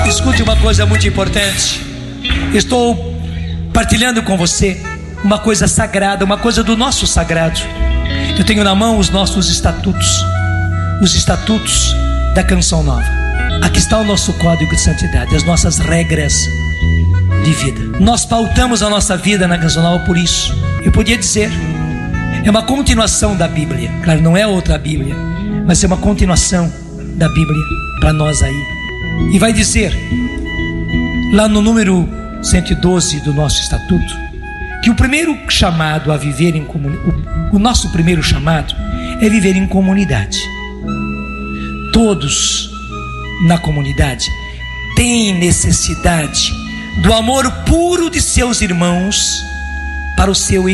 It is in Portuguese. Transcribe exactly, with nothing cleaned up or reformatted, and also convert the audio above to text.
Escute uma coisa muito importante. Estou partilhando com você uma coisa sagrada, uma coisa do nosso sagrado. Eu tenho na mão os nossos estatutos, os estatutos da Canção Nova. Aqui está o nosso código de santidade, as nossas regras de vida. Nós pautamos a nossa vida na Canção Nova por isso. Eu podia dizer, é uma continuação da Bíblia. Claro, não é outra Bíblia, mas é uma continuação da Bíblia para nós aí. E vai dizer, lá no número cento e doze do nosso estatuto, que o primeiro chamado a viver em comunidade, o, o nosso primeiro chamado é viver em comunidade. Todos na comunidade têm necessidade do amor puro de seus irmãos para o seu